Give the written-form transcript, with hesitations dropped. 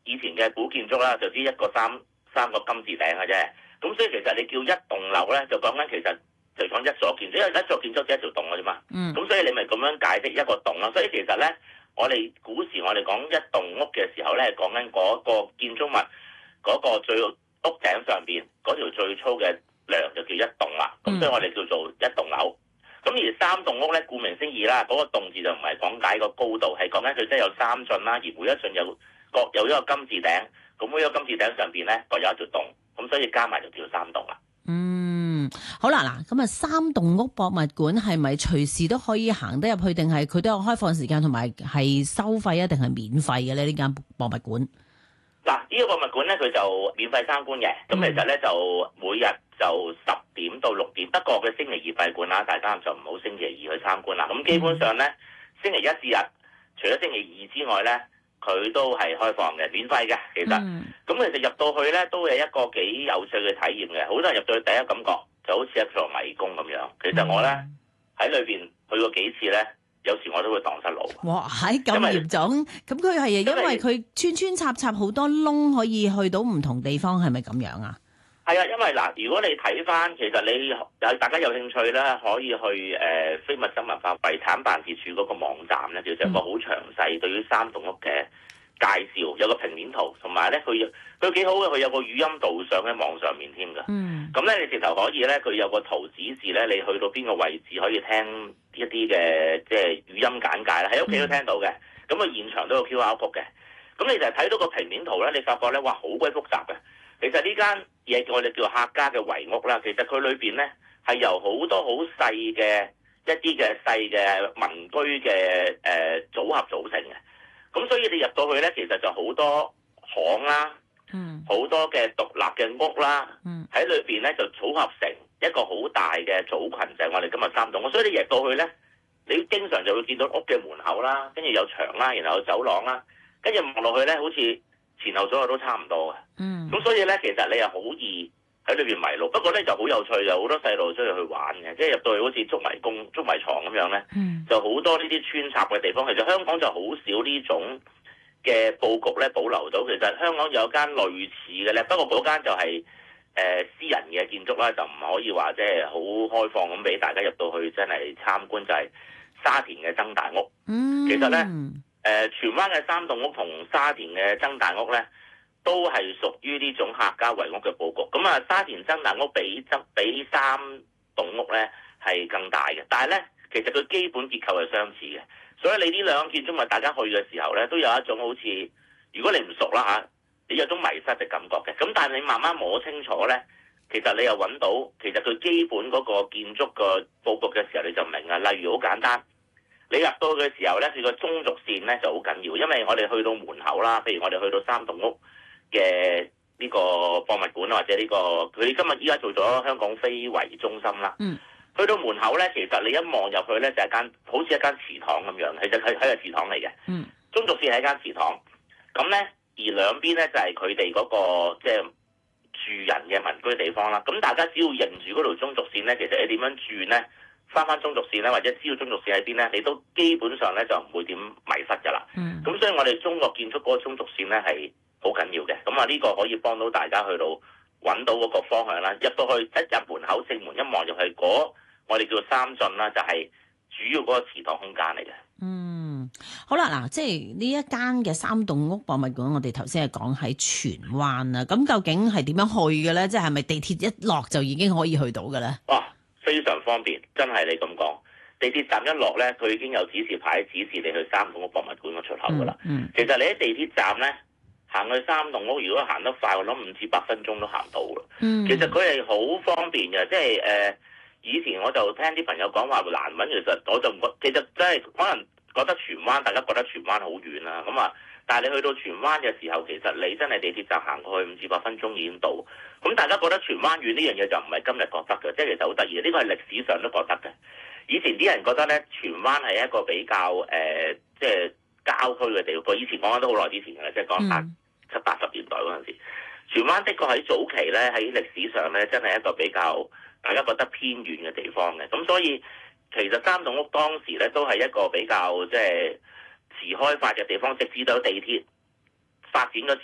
以前嘅古建築啦，就知一個三個金字頂嘅啫。咁所以其實你叫一棟樓咧，就講緊其實就講一所建築，因為一座建築只一條棟嘅啫嘛。咁所以你咪咁樣解釋一個棟咯。所以其實咧，我哋古時我哋講一棟屋嘅時候咧，講緊嗰個建築物嗰個最屋頂上邊嗰條最粗嘅梁就叫一棟啦。咁所以我哋叫做一棟樓。咁而三棟屋咧，顧名思義啦，嗰個棟字就唔係講解個高度，係講緊佢真係有三進啦，而每一進各有一個金字頂，咁每一個金字頂上邊咧各有一條棟，咁所以加埋就叫三棟啦。 好啦，嗱，咁啊，三棟屋博物館係咪隨時都可以行得入去，定係佢都有開放時間同埋係收費啊，定係免費嘅咧？呢間博物館嗱，呢個博物館咧佢就免費參觀嘅，咁其實咧就每日就10點到6點，不過佢星期二閉館啦，大家就唔好星期二去參觀啦。咁基本上咧，星期一至日，除咗星期二之外咧，佢都係開放嘅，免費嘅。其實，咁其實入到去咧，都係一個幾有趣嘅體驗嘅。好多人入到去第一感覺就好似一座迷宮咁樣。其實我咧喺裏邊去過幾次咧，有時我都會蕩失路。 哇，係咁嚴重？咁佢係因為佢穿插好多窿，可以去到唔同地方，係咪咁樣啊？ 係啊，因為嗱，如果你睇翻，其實你大家有興趣咧，可以去非物質文化遺產辦事處嗰個網站咧，其實有個好詳細對於三棟屋嘅介紹，有個平面圖，同埋咧佢幾好嘅，佢有個語音導賞喺網上面添㗎。咁咧你直頭可以咧，佢有個圖指示咧，你去到邊個位置可以聽一啲嘅即係語音簡介啦，喺屋企都聽到嘅。咁啊現場都有 QR code嘅。咁你就係睇到個平面圖咧，你發覺咧，哇，好鬼複雜嘅。其實呢間嘢我哋叫客家嘅遺屋啦，其實佢裏邊咧係由好多好細嘅一啲嘅細嘅民居嘅組合組成嘅。咁所以你入到去咧，其實就好多巷啦，好多嘅獨立嘅屋啦，喺裏邊咧就組合成一個好大嘅組群，就係我哋今日三棟屋。所以你入到去咧，你經常就會見到屋嘅門口啦，跟住有牆啦，然後有走廊啦，跟住望落去咧，好似前後左右都差唔多嘅。咁所以咧，其實你又好易喺裏邊迷路。不過咧就好有趣，有好多細路中意去玩嘅，即係入到去好似捉迷宮、捉迷藏咁樣咧，就好多呢啲穿插嘅地方。其實香港就好少呢種嘅佈局咧保留到。其實香港有間類似嘅咧，不過嗰間就係私人嘅建築啦，就唔可以話即係好開放咁俾大家入到去真係參觀。就係沙田嘅曾大屋。其實咧荃灣嘅三棟屋同沙田嘅曾大屋咧，都係屬於呢種客家遺屋嘅佈局。咁啊，沙田曾大屋比三棟屋咧係更大嘅，但係咧其實佢基本結構係相似嘅。所以你呢兩個建築物，大家去嘅時候咧，都有一種好似如果你唔熟啦嚇，你有種迷失嘅感覺嘅。咁但係你慢慢摸清楚咧，其實你又揾到其實佢基本嗰個建築個佈局嘅時候，你就明啦。例如好簡單。你入到嘅時候咧，佢個中軸線咧就好緊要，因為我哋去到門口啦，譬如我哋去到三棟屋嘅呢個博物館或者呢個佢今日依家做咗香港非遺中心啦。去到門口咧，其實你一望入去咧就係間好似一間祠堂咁樣，其實係個祠堂嚟嘅。中軸線係一間祠堂，咁咧而兩邊咧就係佢哋嗰個即係住人嘅民居地方啦。咁大家只要認住嗰條中軸線咧，其實你點樣轉咧？翻中軸線咧，或者知道中軸線喺邊咧，你都基本上咧就唔會點迷失㗎啦。咁所以我哋中國建築嗰個中軸線咧係好緊要嘅。咁啊呢個可以幫到大家去到揾到嗰個方向啦。入到去一入門口正門一望入去嗰我哋叫三進啦，就係主要嗰個祠堂空間嚟嘅。 好啦，嗱，即係呢一間嘅三棟屋博物館，我哋頭先係講喺荃灣啦。咁究竟係點樣去嘅咧？即係咪地鐵一落就已經可以去到嘅咧？ 哇！非常方便，真係你咁講。地鐵站一落咧，佢已經有指示牌指示你去三棟屋博物館嘅出口㗎啦。其實你喺地鐵站咧行去三棟屋，如果行得快，我諗5至8分鐘都行到啦。其實佢係好方便嘅，即係以前我就聽啲朋友講話難揾，其實我就唔覺，其實真係可能覺得荃灣，大家覺得荃灣好遠啦。咁啊，但係你去到荃灣嘅時候，其實你真係地鐵站行過去5至8分鐘已經到。咁大家覺得荃灣遠呢樣嘢就唔係今日覺得嘅，即係其實好得意。呢個係歷史上都覺得嘅。以前啲人覺得咧，荃灣係一個比較即係郊區嘅地方。以前講緊都好耐之前嘅，即係講70、80年代嗰陣時，荃灣的確喺早期咧，喺歷史上咧，真係一個比較大家覺得偏遠嘅地方嘅。咁所以其實三棟屋當時咧都係一個比較即係遲開發嘅地方，直至到地鐵發展咗